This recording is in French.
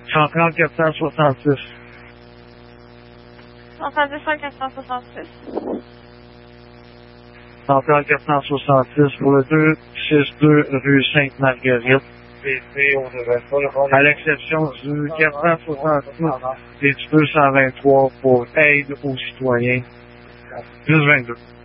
Centrale 466. Entendu 466. Centrale 466 pour le 262 rue Sainte-Marguerite. À l'exception du 466 et du 223 pour aide aux citoyens. Plus 22.